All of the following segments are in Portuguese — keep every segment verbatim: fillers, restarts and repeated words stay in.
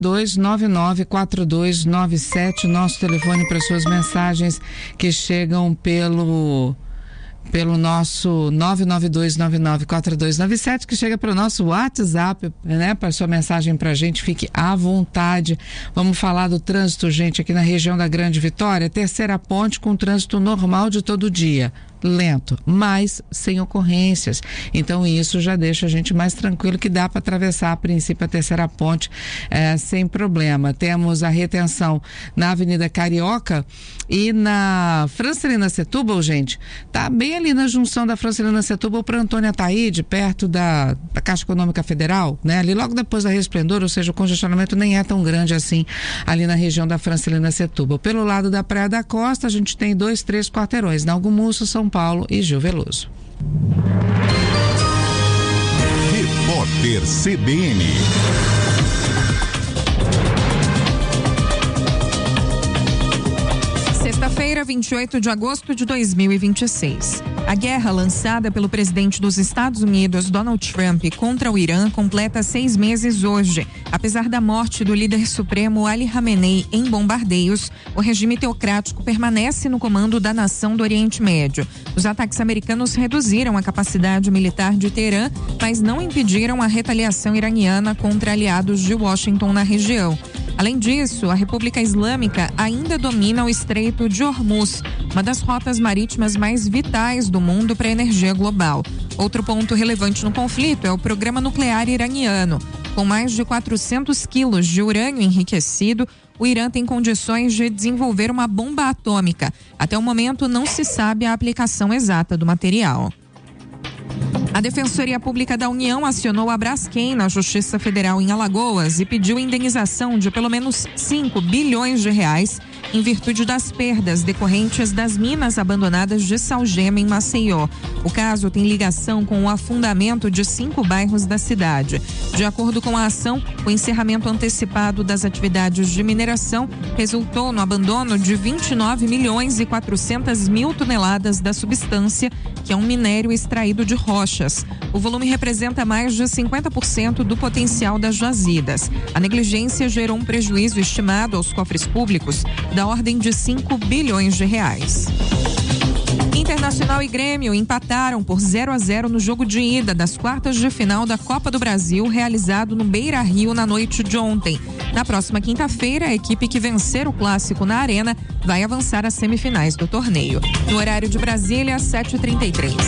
dois nove nove quatro dois nove sete, nosso telefone para suas mensagens que chegam pelo pelo nosso nove nove dois nove nove quatro dois nove sete, que chega para o nosso WhatsApp, né? Para sua mensagem para a gente, fique à vontade. Vamos falar do trânsito, gente, aqui na região da Grande Vitória. Terceira ponte com trânsito normal de todo dia. Lento, mas sem ocorrências. Então isso já deixa a gente mais tranquilo, que dá para atravessar a princípio a terceira ponte é, sem problema. Temos a retenção na Avenida Carioca e na Francelina Setúbal, gente, tá bem ali na junção da Francelina Setúbal para Antônia Ataíde, perto da, da Caixa Econômica Federal, né? Ali logo depois da Resplendor, ou seja, o congestionamento nem é tão grande assim ali na região da Francelina Setúbal. Pelo lado da Praia da Costa, a gente tem dois, três quarteirões, na Algomusso, São Paulo e Gil Veloso. Repórter C B N. Sexta-feira, vinte e oito de agosto de dois mil e vinte e seis. A guerra lançada pelo presidente dos Estados Unidos, Donald Trump, contra o Irã completa seis meses hoje. Apesar da morte do líder supremo Ali Khamenei em bombardeios, o regime teocrático permanece no comando da nação do Oriente Médio. Os ataques americanos reduziram a capacidade militar de Teherã, mas não impediram a retaliação iraniana contra aliados de Washington na região. Além disso, a República Islâmica ainda domina o Estreito de Hormuz, uma das rotas marítimas mais vitais do mundo para a energia global. Outro ponto relevante no conflito é o programa nuclear iraniano. Com mais de quatrocentos quilos de urânio enriquecido, o Irã tem condições de desenvolver uma bomba atômica. Até o momento, não se sabe a aplicação exata do material. A Defensoria Pública da União acionou a Braskem na Justiça Federal em Alagoas e pediu indenização de pelo menos cinco bilhões de reais em virtude das perdas decorrentes das minas abandonadas de Salgema, em Maceió. O caso tem ligação com o afundamento de cinco bairros da cidade. De acordo com a ação, o encerramento antecipado das atividades de mineração resultou no abandono de vinte e nove milhões e quatrocentas mil toneladas da substância, que é um minério extraído de rochas. O volume representa mais de cinquenta por cento do potencial das jazidas. A negligência gerou um prejuízo estimado aos cofres públicos da ordem de cinco bilhões de reais. Internacional e Grêmio empataram por zero a zero no jogo de ida das quartas de final da Copa do Brasil, realizado no Beira-Rio na noite de ontem. Na próxima quinta-feira, a equipe que vencer o clássico na Arena vai avançar às semifinais do torneio. No horário de Brasília, sete e trinta e três.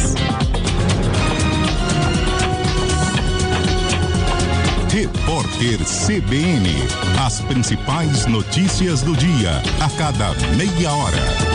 Repórter C B N. As principais notícias do dia, a cada meia hora.